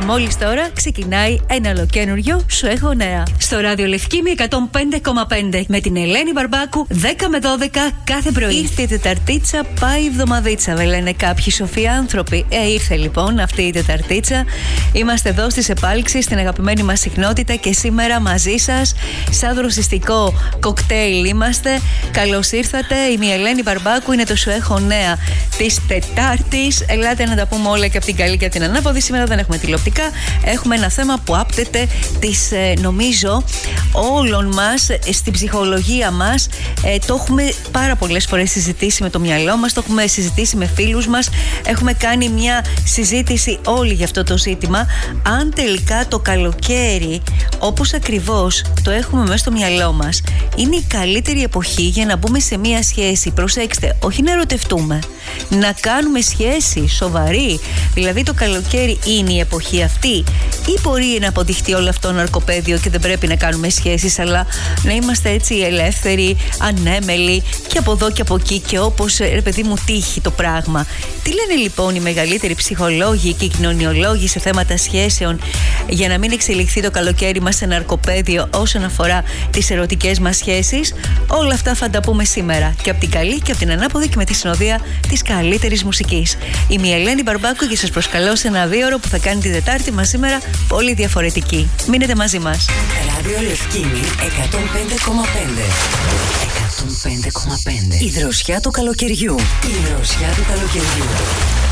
μόλις τώρα ξεκινάει ένα ολοκένουργιο Σου έχω νέα. Στο ράδιο Λευκήμη 105,5 με την Ελένη Μπαρμπάκου 10 με 12 κάθε πρωί. Ήρθε η Τεταρτίτσα, πάει η εβδομαδίτσα, δεν λένε κάποιοι σοφοί άνθρωποι. Ήρθε λοιπόν αυτή η Τεταρτίτσα. Είμαστε εδώ στις επάλξεις, στην αγαπημένη μας συχνότητα και σήμερα μαζί σας. Σαν δροσιστικό κοκτέιλ είμαστε. Καλώς ήρθατε. Είμαι η Ελένη Μπαρμπάκου, είναι το Σου έχω νέα της Τετάρτης. Ελάτε να τα πούμε όλα και από την καλή και από την ανάποδη. Σήμερα δεν έχουμε τηλεοπτικά. Έχουμε ένα θέμα που άπτεται της, νομίζω, όλων μας, στην ψυχολογία μας. Το έχουμε πάρα πολλές φορές συζητήσει με το μυαλό μας, το έχουμε συζητήσει με φίλους μας. Έχουμε κάνει μια συζήτηση όλοι για αυτό το ζήτημα. Αν τελικά το καλοκαίρι, όπως ακριβώς το έχουμε μέσα στο μυαλό μας, είναι η καλύτερη εποχή για να μπούμε σε μια σχέση. Προσέξτε, όχι να ερωτευτούμε, να κάνουμε σχέση σοβαρή. Δηλαδή το καλοκαίρι είναι η εποχή αυτή, ή μπορεί να αποδειχτεί όλο αυτό ναρκοπαίδιο και δεν πρέπει να κάνουμε σχέσεις, αλλά να είμαστε έτσι ελεύθεροι, ανέμελοι και από εδώ και από εκεί και όπως, ρε παιδί μου, τύχει το πράγμα. Τι λένε λοιπόν οι μεγαλύτεροι ψυχολόγοι και οι κοινωνιολόγοι σε θέματα σχέσεων για να μην εξελιχθεί το καλοκαίρι μας σε ναρκοπαίδιο όσον αφορά τις ερωτικές μας σχέσεις? Όλα αυτά θα τα πούμε σήμερα και από την καλή και από την ανάποδη και με τη συνοδεία της καλύτερης μουσικής. Είμαι η Ελένη Μπαρμπάκου και σας προσκαλώ σε ένα 2ωρο που θα κάνει την Τετάρτη μας σήμερα πολύ διαφορετική. Μείνετε μαζί μας. Ράδιο Λευκήμη 105,5. 105,5. Η δροσιά του καλοκαιριού. Η δροσιά του καλοκαιριού.